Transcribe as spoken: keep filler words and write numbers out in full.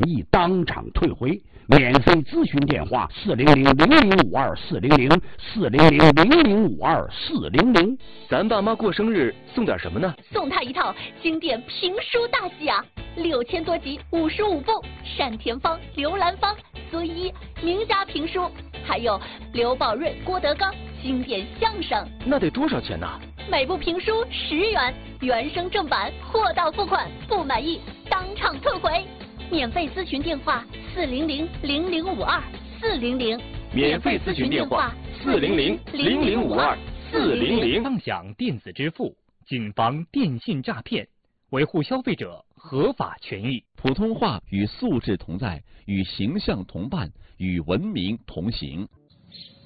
议当场退回。免费咨询电话：四零零零零五二四零零四零零零零五二四零零。 咱爸妈过生日送点什么呢？ 送他一套经典评书大戏啊，六千多集，五十五部，单田芳、刘兰芳、孙一名家评书，还有刘宝瑞、郭德纲经典相声。 那得多少钱呢？ 每部评书十元，原声正版，货到付款，不满意当场退回。免费咨询电话：四零零零零五二四零零。 免费咨询电话：四零零零零五二四零零。 畅享电子支付，谨防电信诈骗，维护消费者合法权益。 普通话与素质同在，与形象同伴，与文明同行。